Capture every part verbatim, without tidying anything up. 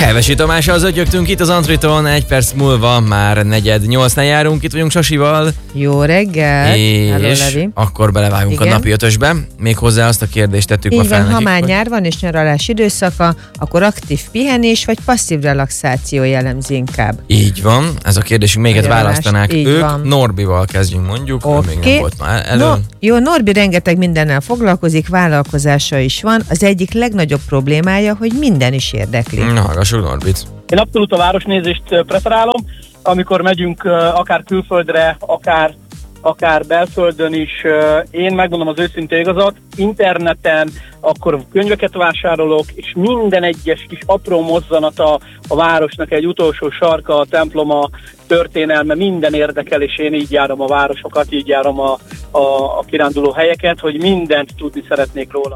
Hevesi Tamással zötyögtünk itt az Antriton, egy perc múlva már negyed nyolcnál járunk, itt vagyunk Sasival. Jó reggel! És Hello, akkor belevágunk Igen. a napi ötösbe. Méghozzá azt a kérdést tettük Így ma fel van, nekik, ha már hogy... nyár van és nyaralás időszaka, akkor aktív pihenés vagy passzív relaxáció jellemzi inkább. Így van, ez a kérdésünk, még egy választanák ők. Van. Norbival kezdjünk mondjuk, okay. még nem volt már elő. No, jó, Norbi rengeteg mindennel foglalkozik, vállalkozása is van. Az egyik legnagyobb problémája, hogy minden is érdekli. Na, hallgassuk Norbit. Én abszolút a városnézést preferálom, amikor megyünk akár külföldre, akár, akár belföldön is. Én megmondom az őszinte igazat, interneten, akkor könyveket vásárolok, és minden egyes kis apró mozzanata a városnak, egy utolsó sarka, a temploma, történelme, minden érdekel, és én így járom a városokat, így járom a, a, a kiránduló helyeket, hogy mindent tudni szeretnék róla.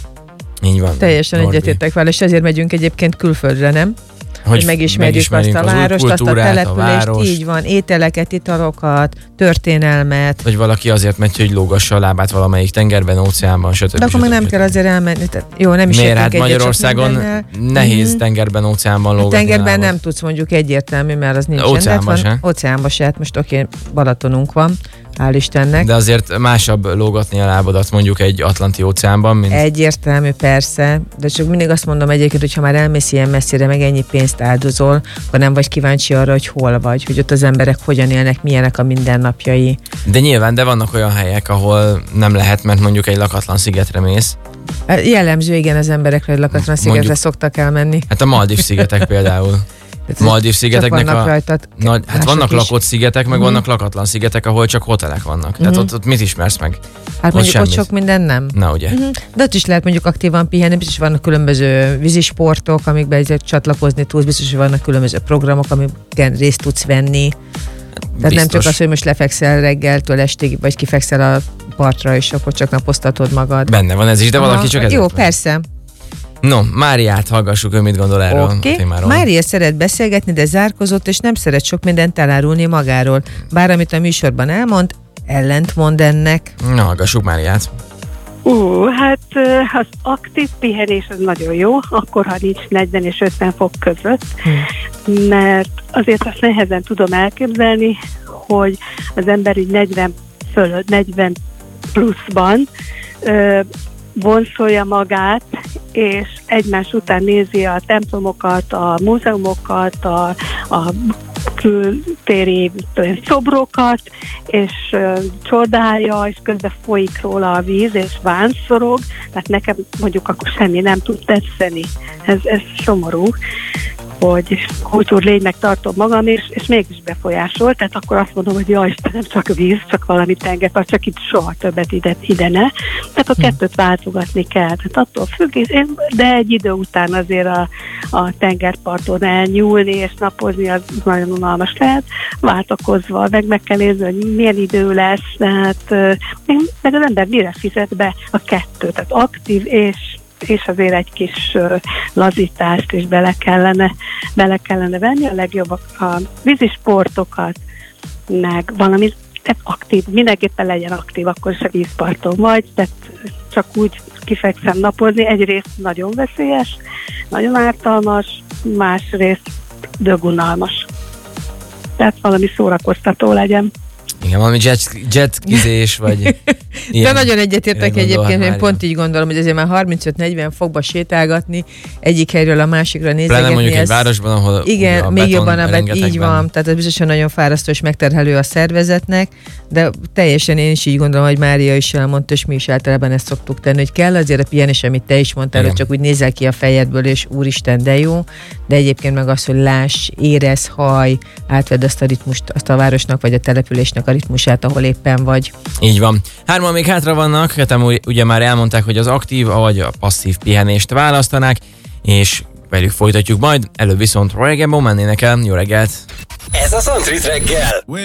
Így van. Teljesen egyetértek vele, és ezért megyünk egyébként külföldre, nem? Hogy, hogy megismerjük azt a várost, azt a települést, a így van, ételeket, italokat, történelmet. Vagy valaki azért megy, hogy lógassa a lábát valamelyik tengerben, óceánban, stb. De akkor meg nem kell azért elmenni. Tehát, jó, nem is Miért? Hát Magyarországon nehéz mm-hmm. tengerben, óceánban lógatni. Tengerben nem tudsz mondjuk egyértelmű, mert az nincs. Óceánban se. Óceánban se, hát most oké, Balatonunk van. Hál' Istennek. De azért másabb lógatni a lábadat mondjuk egy Atlanti óceánban, mint... Egyértelmű, persze, de csak mindig azt mondom egyébként, hogy ha már elmész ilyen messzire, meg ennyi pénzt áldozol, akkor nem vagy kíváncsi arra, hogy hol vagy, hogy ott az emberek hogyan élnek, milyenek a mindennapjai. De nyilván, de vannak olyan helyek, ahol nem lehet, mert mondjuk egy lakatlan szigetre mész. Jellemző, igen, az emberekre egy lakatlan szigetre mondjuk, szoktak elmenni. Hát a Maldív szigetek például. Maldív szigeteknek a... Rajtad, nagy, hát vannak is. Lakott szigetek, meg mm. vannak lakatlan szigetek, ahol csak hotelek vannak. Mm. Tehát ott, ott mit ismersz meg? Hát ott mondjuk semmit. Ott sok minden nem. Na ugye. Mm-hmm. De ott is lehet mondjuk aktívan pihenni, biztos vannak különböző vízisportok, amikben ezért csatlakozni tudsz, biztos, hogy vannak különböző programok, amikben részt tudsz venni. Tehát biztos. Nem csak az, hogy most lefekszel reggeltől estig, vagy kifekszel a partra, és akkor csak napoztatod magad. Benne van ez is, de Aha. valaki csak ez. Jó, persze. No, Máriát hallgassuk, ő mit gondol erről okay. a témáról. Mária szeret beszélgetni, de zárkozott, és nem szeret sok mindent elárulni magáról. Bár amit a műsorban elmond, ellentmond ennek. Na, hallgassuk Máriát. Ú, hát az aktív pihenés az nagyon jó, akkor, ha nincs negyven és ötven fok között, hmm. mert azért azt nehezen tudom elképzelni, hogy az ember így negyven fölött, negyven pluszban ö, vonszolja magát, és egymás után nézi a templomokat, a múzeumokat, a, a kültéri szobrokat, és uh, csodálja, és közben folyik róla a víz, és vánszorog, tehát nekem mondjuk akkor semmi nem tud tetszeni. Ez, ez szomorú, hogy kultúrlénynek tartom magam, és, és mégis befolyásol, tehát akkor azt mondom, hogy jaj, nem csak víz, csak valami tengerpart, csak itt soha többet ide, ide ne. Tehát a kettőt váltogatni kell. Tehát attól függ, de egy idő után azért a, a tengerparton elnyúlni és napozni az nagyon unalmas lehet, váltakozva, meg meg kell nézni, hogy milyen idő lesz, tehát meg az ember mire fizet be a kettő, tehát aktív és és azért egy kis uh, lazítást is bele kellene, bele kellene venni, a legjobb a, a vízisportokat, meg valami tehát aktív, mindenképpen legyen aktív, akkor is a vízparton vagy, tehát csak úgy kifekszem napozni, egyrészt nagyon veszélyes, nagyon ártalmas, másrészt dögunalmas. Tehát valami szórakoztató legyen. Igen, valami jet, jetkizés, vagy ilyen. De nagyon egyetértek egyébként, én pont így gondolom, hogy azért már harmincöt-negyven fokba sétálgatni, egyik helyről a másikra nézegetni. Pláne mondjuk ez, egy városban, ahol igen, a még beton, jobban a bet, így van, tehát ez biztosan nagyon fárasztó és megterhelő a szervezetnek, de teljesen én is így gondolom, hogy Mária is elmondta, és mi is általában ezt szoktuk tenni, hogy kell azért a pihenés, amit te is mondtál, igen. hogy csak úgy nézel ki a fejedből, és úristen, de jó, de egyébként meg az, hogy láss, érez, haj, átvedd azt a ritmust, azt a városnak, vagy a településnek a ritmusát, ahol éppen vagy. Így van. Hárman még hátra vannak, hát ugye már elmondták, hogy az aktív vagy a passzív pihenést választanák, és velük folytatjuk majd, előbb viszont Roy Gamble mennének el. Jó reggelt! Ez a Antrit reggel!